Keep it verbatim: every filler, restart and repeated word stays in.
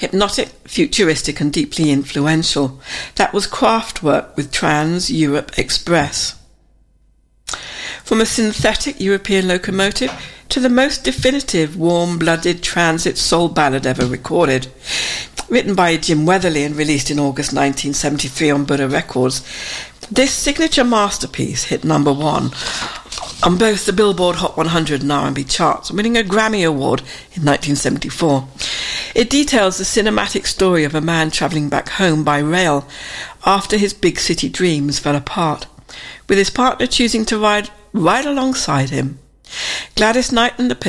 hypnotic, futuristic and deeply influential. That was Kraftwerk with Trans-Europe Express. From a synthetic European locomotive to the most definitive warm-blooded transit soul ballad ever recorded. Written by Jim Weatherly and released in August nineteen seventy-three on Buddha Records, this signature masterpiece hit number one on both the Billboard Hot one hundred and R and B charts, winning a Grammy Award in nineteen seventy-four. It details the cinematic story of a man travelling back home by rail after his big city dreams fell apart, with his partner choosing to ride right alongside him. Gladys Knight and the